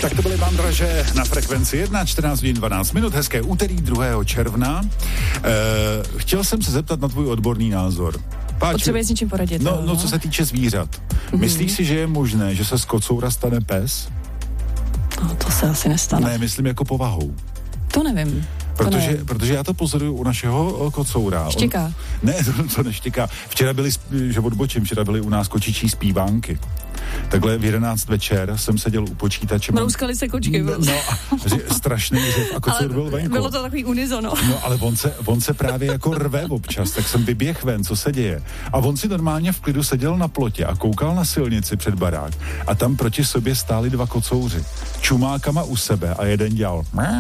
Tak to byly Bandraže na frekvenci 1, 14 hodin 12 minut, hezké úterý 2. června. Chtěl jsem se zeptat na tvůj odborný názor. Potřebuje s něčím poradit. No, co se týče zvířat. Myslíš si, že je možné, že se z kocoura stane pes? No, to se asi nestane. Ne, myslím jako povahou. To nevím. Protože já to pozoruju u našeho kocoura. Štěká. Ne, to neštěká. Včera byly u nás kočičí zpívánky. Takhle v 11 večer jsem seděl u počítače. Mrouskali se kočky. Strašný řev a kocour byl venku. Bylo to takový unizono. No, ale on se právě jako rve občas, tak jsem vyběh ven, co se děje. A on si normálně v klidu seděl na plotě a koukal na silnici před barák. A tam proti sobě stáli 2 kocouři. Čumákama u sebe a jeden dělal.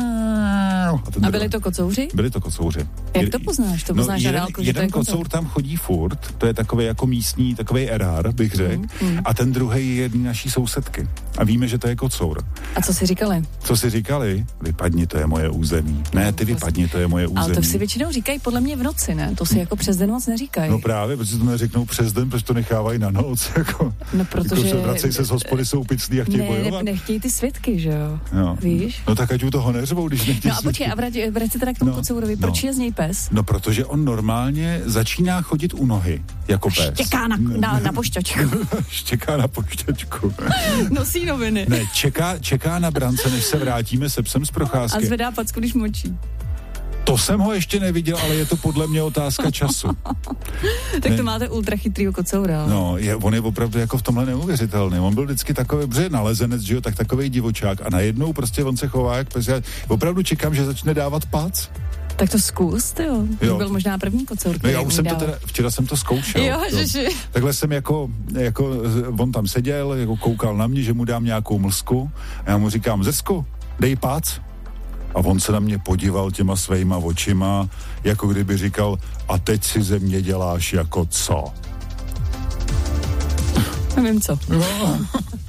A byli to kocouři? Byli to kocouři. Jak to poznáš? To poznáš na dálku, že to je jeden kocour tam chodí furt, to je takový jako místní, takový erár, bych řekl. A ten druhý je jedný naší sousedky. A víme, že to je kocour. A co si říkali? Co si říkali? Vypadni, to je moje území. Ne, ty vypadni, to je moje území. Ale to si většinou říkají podle mě v noci, ne? To si jako přes den moc neříkají. No právě, protože to neřeknou přes den, protože to nechávají na noc. Jako, no protože... Jako vracej se z hospody, jsou piclí a chtějí bojovat. Nechtějí ty svědky, že jo? No. Víš? No tak ať u toho neřvou, když nechtějí. No a počkej, a vrať se teda k tomu kocourovi. Proč je z něj pes? No protože on normálně začíná chodit u nohy, jako pes. Štěká na pošťačku. Štěká na pošťačku. Nosí noviny. Ne, čeká na brance, než se vrátíme se psem z procházky. A zvedá packu, když močí. To jsem ho ještě neviděl, ale je to podle mě otázka času. Tak to máte ultra chytrýho kocoura. No, on je opravdu jako v tomhle neuvěřitelný. On byl vždycky takový, protože nalezenec, že jo, tak takovej divočák a najednou prostě on se chová jak pes. Já opravdu čekám, že začne dávat pac. Tak to zkus, jo. Byl možná první kocour. No já už jsem to včera jsem to zkoušel. Jo. Takhle jsem jako on tam seděl, jako koukal na mě, že mu dám nějakou mlsku a já mu říkám, Zesku, dej pac. A on se na mě podíval těma svejma očima, jako kdyby říkal, a teď si ze mě děláš jako co? Nevím co. No.